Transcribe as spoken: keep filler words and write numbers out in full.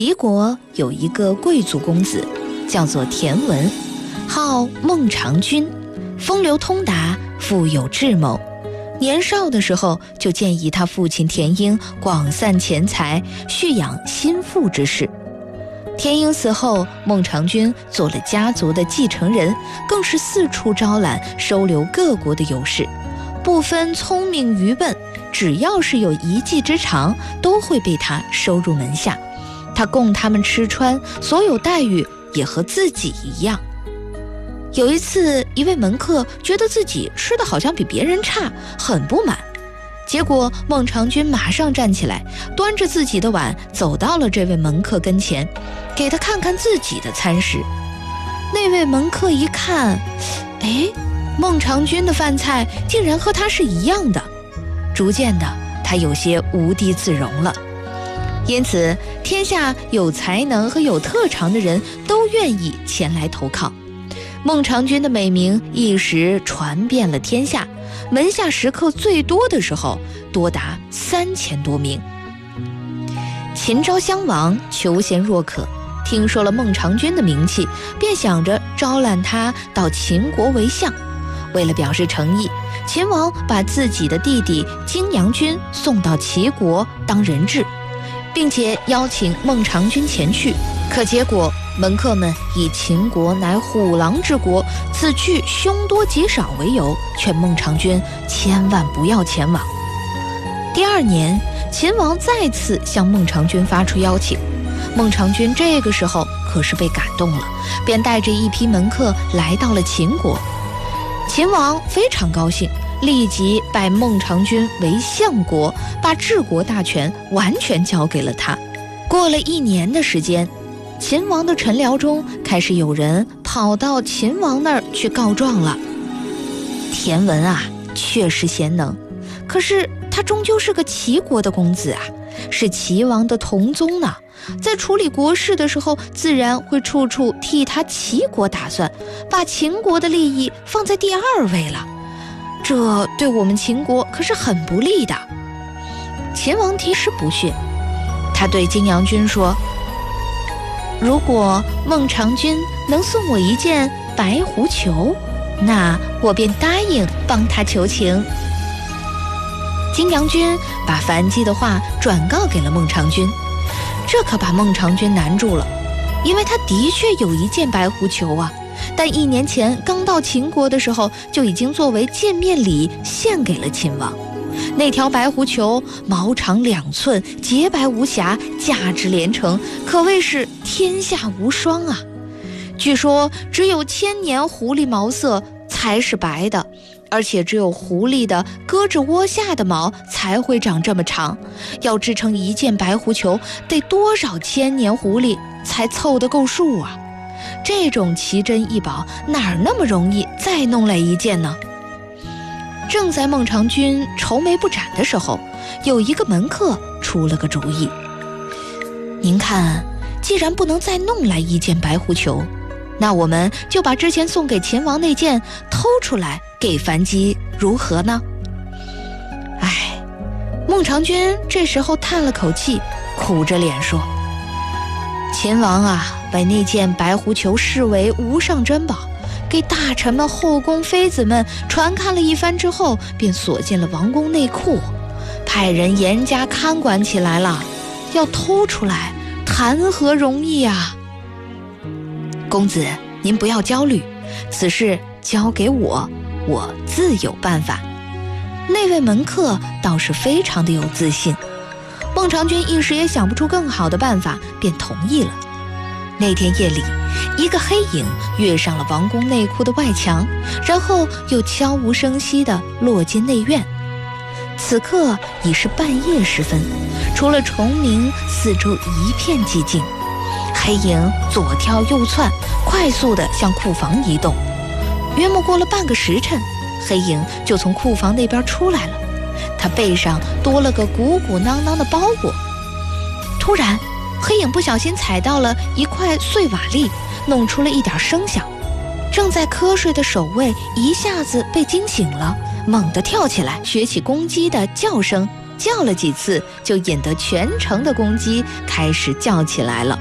齐国有一个贵族公子，叫做田文，号孟尝君，风流通达，富有智谋。年少的时候就建议他父亲田婴广散钱财，蓄养心腹之事。田婴死后，孟尝君做了家族的继承人，更是四处招揽收留各国的优士，不分聪明愚笨，只要是有一技之长，都会被他收入门下。他供他们吃穿，所有待遇也和自己一样。有一次，一位门客觉得自己吃的好像比别人差，很不满。结果孟尝君马上站起来，端着自己的碗走到了这位门客跟前，给他看看自己的餐食。那位门客一看，哎，孟尝君的饭菜竟然和他是一样的，逐渐的他有些无地自容了。因此，天下有才能和有特长的人都愿意前来投靠。孟尝君的美名一时传遍了天下，门下食客最多的时候多达三千多名。秦昭襄王求贤若渴，听说了孟尝君的名气，便想着招揽他到秦国为相。为了表示诚意，秦王把自己的弟弟荆阳君送到齐国当人质，并且邀请孟尝君前去。可结果门客们以秦国乃虎狼之国，此去凶多吉少为由，劝孟尝君千万不要前往。第二年，秦王再次向孟尝君发出邀请，孟尝君这个时候可是被感动了，便带着一批门客来到了秦国。秦王非常高兴，立即拜孟尝君为相国，把治国大权完全交给了他。过了一年的时间，秦王的臣僚中开始有人跑到秦王那儿去告状了。田文啊，确实贤能，可是他终究是个齐国的公子啊，是齐王的同宗呢，在处理国事的时候，自然会处处替他齐国打算，把秦国的利益放在第二位了，这对我们秦国可是很不利的。秦王提时不屑，他对荆阳君说，如果孟尝君能送我一件白狐裘，那我便答应帮他求情。荆阳君把樊姬的话转告给了孟尝君，这可把孟尝君难住了，因为他的确有一件白狐裘啊，但一年前刚到秦国的时候，就已经作为见面礼献给了秦王。那条白狐裘毛长两寸，洁白无瑕，价值连城，可谓是天下无双啊。据说只有千年狐狸毛色才是白的，而且只有狐狸的胳肢窝下的毛才会长这么长，要织成一件白狐裘，得多少千年狐狸才凑得够数啊。这种奇珍异宝哪儿那么容易再弄来一件呢？正在孟尝君愁眉不展的时候，有一个门客出了个主意，您看，既然不能再弄来一件白狐裘，那我们就把之前送给秦王那件偷出来给樊姬，如何呢？唉，孟尝君这时候叹了口气，苦着脸说，秦王啊，把那件白狐裘视为无上珍宝，给大臣们后宫妃子们传看了一番之后，便锁进了王宫内库，派人严加看管起来了，要偷出来谈何容易啊。公子您不要焦虑，此事交给我，我自有办法。那位门客倒是非常的有自信，孟尝君一时也想不出更好的办法，便同意了。那天夜里，一个黑影跃上了王宫内库的外墙，然后又悄无声息地落进内院。此刻已是半夜时分，除了虫鸣，四周一片寂静。黑影左跳右窜，快速地向库房移动。约莫过了半个时辰，黑影就从库房那边出来了，他背上多了个鼓鼓囊囊的包裹。突然，黑影不小心踩到了一块碎瓦砾，弄出了一点声响。正在瞌睡的守卫一下子被惊醒了，猛地跳起来，学起公鸡的叫声， 叫了几次，就引得全城的公鸡开始叫起来了。